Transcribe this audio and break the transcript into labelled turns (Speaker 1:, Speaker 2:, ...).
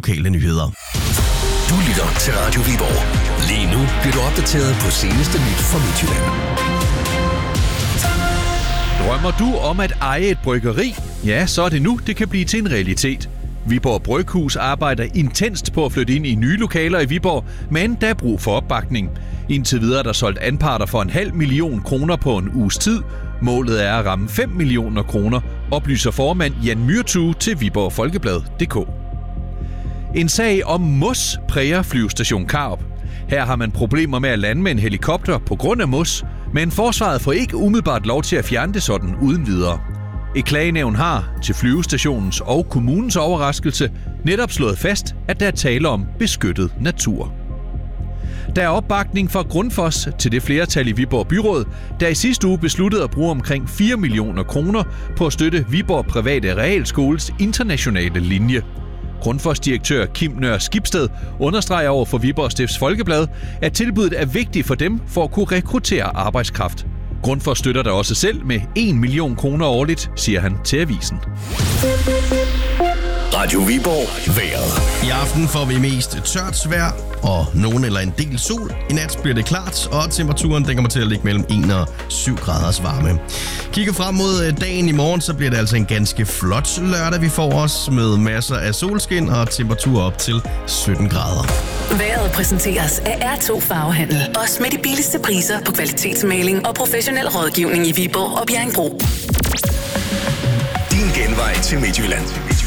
Speaker 1: lokale nyheder.
Speaker 2: Du lytter til Radio Viborg. Lige nu bliver du opdateret på seneste nyt fra Midtjylland.
Speaker 3: Drømmer du om at eje et bryggeri? Ja, så er det nu, det kan blive til en realitet. Viborg Bryghus arbejder intenst på at flytte ind i nye lokaler i Viborg, men der er brug for opbakning. Indtil videre er der solgt anparter for 500.000 kroner på en uges tid. Målet er at ramme 5 millioner kroner, oplyser formand Jan Myrtue til Viborg Folkeblad.dk. En sag om mos præger flyvestation Karup. Her har man problemer med at lande med en helikopter på grund af mos, men forsvaret får ikke umiddelbart lov til at fjerne det sådan uden videre. Et klagenævn har, til flyvestationens og kommunens overraskelse, netop slået fast, at der er tale om beskyttet natur. Der er opbakning fra Grundfos til det flertal i Viborg Byråd, der i sidste uge besluttede at bruge omkring 4 millioner kroner på at støtte Viborg Private Realskoles internationale linje. Grundfos-direktør Kim Nør Skibsted understreger over for Viborg Stifts Folkeblad, at tilbuddet er vigtigt for dem for at kunne rekruttere arbejdskraft. Grundfos støtter der også selv med 1 million kroner årligt, siger han til avisen.
Speaker 2: Radio Viborg. Vejret.
Speaker 1: I aften får vi mest tørt vejr og nogen eller en del sol. I nat bliver det klart, og temperaturen den kommer til at ligge mellem 1 og 7 graders varme. Kigger frem mod dagen i morgen, så bliver det altså en ganske flot lørdag, vi får os med masser af solskin og temperatur op til 17 grader.
Speaker 4: Vejret præsenteres af R2 Farvehandel. Også med de billigste priser på kvalitetsmaling og professionel rådgivning i Viborg og Bjerringbro.
Speaker 2: Din genvej til Midtjylland.